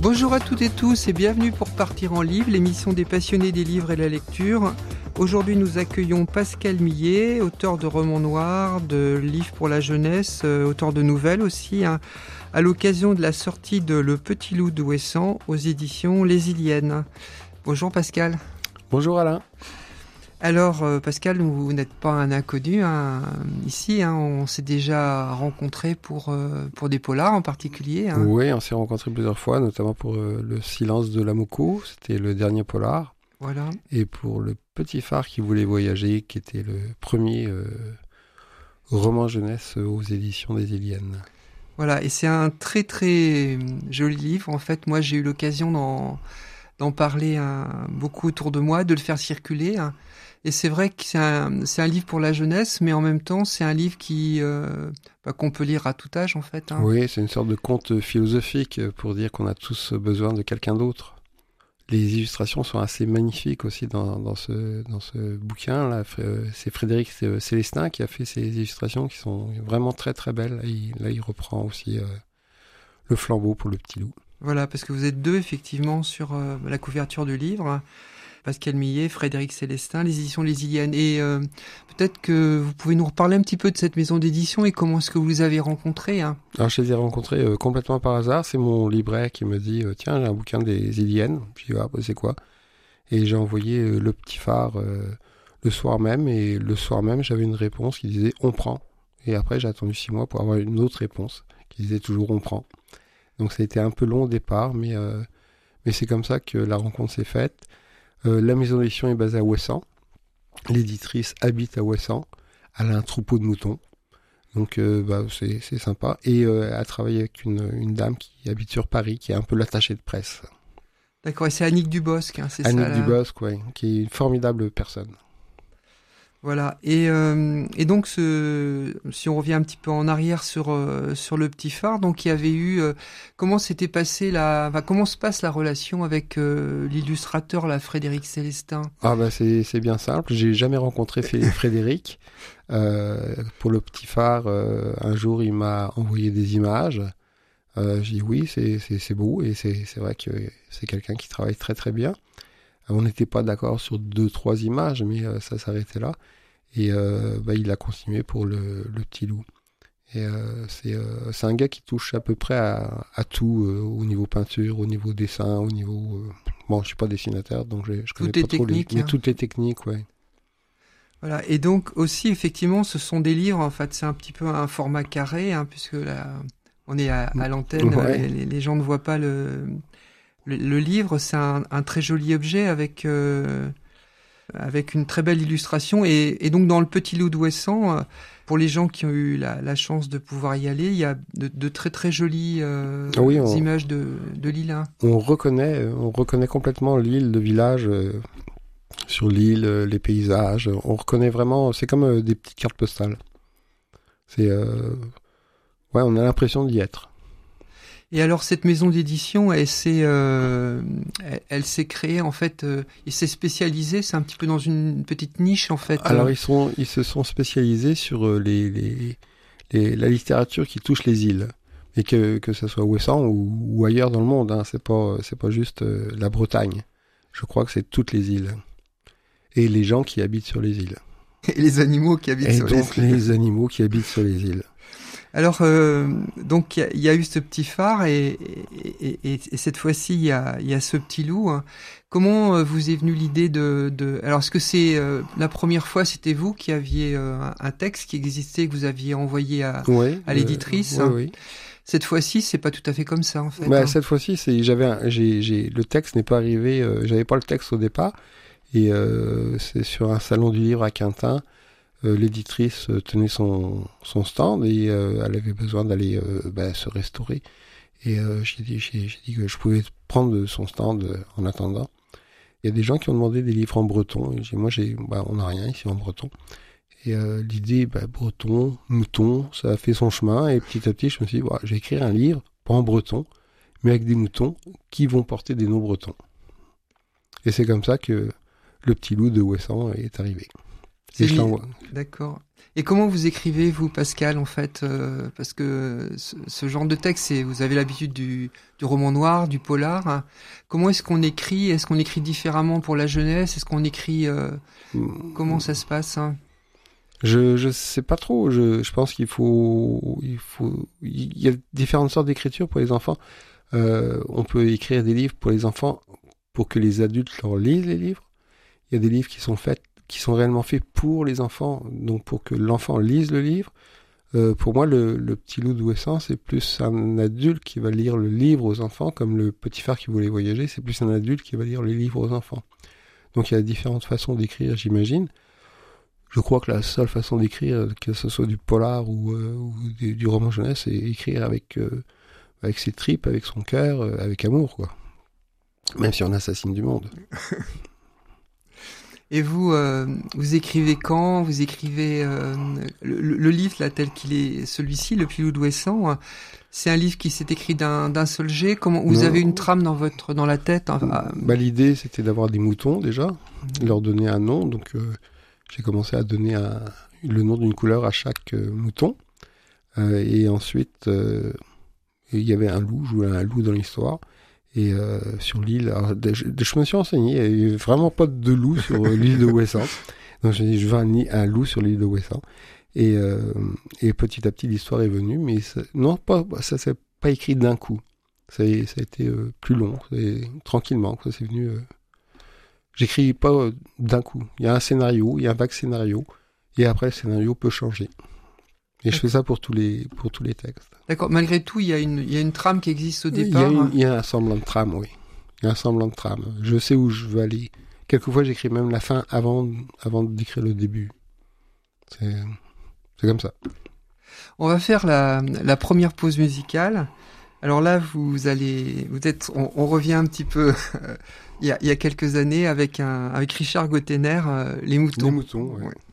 Bonjour à toutes et tous et bienvenue pour Partir en livre, l'émission des passionnés des livres et la lecture. Aujourd'hui, nous accueillons Pascal Millet, auteur de romans noirs, de livres pour la jeunesse, auteur de nouvelles aussi, à l'occasion de la sortie de Le Petit Loup d'Ouessant aux éditions Les Iliennes. Bonjour Pascal. Bonjour Alain. Alors Pascal, vous n'êtes pas un inconnu ici, on s'est déjà rencontrés pour des polars en particulier. Oui, on s'est rencontrés plusieurs fois, notamment pour Le Silence de Lamoko, c'était le dernier polar. Voilà. Et pour Le Petit Phare qui voulait voyager, qui était le premier roman jeunesse aux éditions des Iliennes. Voilà, et c'est un très très joli livre. En fait, moi j'ai eu l'occasion d'en parler beaucoup autour de moi, de le faire circuler. Et c'est vrai que c'est un livre pour la jeunesse, mais en même temps, c'est un livre qu'on peut lire à tout âge, en fait. Oui, c'est une sorte de conte philosophique pour dire qu'on a tous besoin de quelqu'un d'autre. Les illustrations sont assez magnifiques aussi dans ce bouquin-là. C'est Frédéric Célestin qui a fait ces illustrations qui sont vraiment très très belles. Et là, il reprend aussi le flambeau pour Le Petit Loup. Voilà, parce que vous êtes deux, effectivement, sur la couverture du livre. Pascal Millet, Frédéric Célestin, les éditions Les Iliennes. Et peut-être que vous pouvez nous reparler un petit peu de cette maison d'édition et comment est-ce que vous les avez rencontrés. Alors je les ai rencontrés complètement par hasard. C'est mon libraire qui me dit « Tiens, j'ai un bouquin des Iliennes. » Je dis « Ah, c'est quoi ?» Et j'ai envoyé Le Petit Phare le soir même. Et le soir même, j'avais une réponse qui disait « On prend ». Et après, j'ai attendu 6 mois pour avoir une autre réponse qui disait toujours « On prend ». Donc ça a été un peu long au départ, mais c'est comme ça que la rencontre s'est faite. La maison d'édition est basée à Ouessant. L'éditrice habite à Ouessant. Elle a un troupeau de moutons. Donc c'est sympa. Et elle travaille avec une dame qui habite sur Paris, qui est un peu l'attachée de presse. D'accord, et c'est Annick Dubosc, c'est Annick ça Dubosc, oui, qui est une formidable personne. Voilà, et donc si on revient un petit peu en arrière sur Le Petit Phare, donc il y avait eu comment s'était passé comment se passe la relation avec l'illustrateur Frédéric Célestin? Ah c'est bien simple, j'ai jamais rencontré Frédéric. Pour Le Petit Phare, un jour il m'a envoyé des images. J'ai dit oui, c'est beau et c'est vrai que c'est quelqu'un qui travaille très très bien. On n'était pas d'accord sur 2-3 images, mais ça s'arrêtait là. Et il a continué pour le Petit Loup. Et c'est un gars qui touche à peu près à tout, au niveau peinture, au niveau dessin, au niveau... Bon, je suis pas dessinateur, donc je connais pas trop mais toutes les techniques, ouais. Voilà, et donc aussi, effectivement, ce sont des livres, en fait, c'est un petit peu un format carré, puisque là, on est à l'antenne, ouais. Les gens ne voient pas le livre, c'est un très joli objet avec une très belle illustration. Et donc, dans Le Petit Loup d'Ouessant, pour les gens qui ont eu la chance de pouvoir y aller, il y a de très très jolies images de l'île. On reconnaît complètement l'île, le village sur l'île, les paysages. On reconnaît vraiment, c'est comme des petites cartes postales. On a l'impression d'y être. Et alors cette maison d'édition, elle s'est créée en fait, et s'est spécialisée, c'est un petit peu dans une petite niche en fait. Alors ils se sont spécialisés sur la littérature qui touche les îles, et que ce soit Ouessant ou ailleurs dans le monde, c'est pas juste la Bretagne. Je crois que c'est toutes les îles et les gens qui habitent sur les îles. Et les animaux qui habitent sur les îles. Et donc les animaux qui habitent sur les îles. Alors, donc il y a eu ce petit phare et cette fois-ci il y a ce petit loup. Comment vous est venue l'idée de... Alors, est-ce que c'est la première fois, c'était vous qui aviez un texte qui existait, que vous aviez envoyé à l'éditrice? Oui. Cette fois-ci, c'est pas tout à fait comme ça, en fait. Cette fois-ci, le texte n'est pas arrivé. J'avais pas le texte au départ, et c'est sur un salon du livre à Quintin. L'éditrice tenait son stand et elle avait besoin d'aller se restaurer. Et j'ai dit que je pouvais prendre son stand en attendant. Il y a des gens qui ont demandé des livres en breton. Et on n'a rien ici en breton. Et l'idée, breton, mouton, ça a fait son chemin. Et petit à petit, je me suis dit, je vais écrire un livre, pas en breton, mais avec des moutons qui vont porter des noms bretons. Et c'est comme ça que Le Petit Loup de Ouessant est arrivé. Et je l'envoie. D'accord. Et comment vous écrivez, vous, Pascal, en fait parce que ce genre de texte, vous avez l'habitude du roman noir, du polar. Hein. Comment est-ce qu'on écrit? Est-ce qu'on écrit différemment pour la jeunesse? Est-ce qu'on écrit... comment ça se passe hein? Je sais pas trop. Je pense qu'il y a différentes sortes d'écriture pour les enfants. On peut écrire des livres pour les enfants pour que les adultes leur lisent les livres. Il y a des livres qui sont réellement faits pour les enfants, donc pour que l'enfant lise le livre. Pour moi, le petit loup d'Ouessant, c'est plus un adulte qui va lire le livre aux enfants, comme le petit phare qui voulait voyager, c'est plus un adulte qui va lire les livres aux enfants. Donc il y a différentes façons d'écrire, j'imagine. Je crois que la seule façon d'écrire, que ce soit du polar ou du roman jeunesse, c'est écrire avec ses tripes, avec son cœur, avec amour, quoi. Même si on assassine du monde. Et vous écrivez quand? Vous écrivez le livre là tel qu'il est, celui-ci, Le Petit Loup d'Ouessant. C'est un livre qui s'est écrit d'un seul jet. Comment vous avez une trame dans la tête? L'idée c'était d'avoir des moutons déjà, leur donner un nom. Donc j'ai commencé à donner le nom d'une couleur à chaque mouton. Et ensuite il y avait un loup, je voulais un loup dans l'histoire. Et sur l'île, je me suis renseigné, il n'y avait vraiment pas de loup sur l'île de Ouessant. Donc j'ai dit, je veux un loup sur l'île de Ouessant. Et petit à petit, l'histoire est venue, mais ça s'est pas écrit d'un coup. Ça a été plus long, tranquillement. C'est venu. J'écris pas d'un coup. Il y a un scénario, il y a un vague scénario, et après le scénario peut changer. Et je fais ça pour tous les textes. D'accord. Malgré tout, il y a une trame qui existe au départ. Il y a un semblant de trame, oui. Il y a un semblant de trame. Je sais où je veux aller. Quelquefois, j'écris même la fin avant d'écrire le début. C'est comme ça. On va faire la première pause musicale. Alors là, on revient un petit peu il y a quelques années avec Richard Gottener, Les Moutons. Les Moutons, ouais.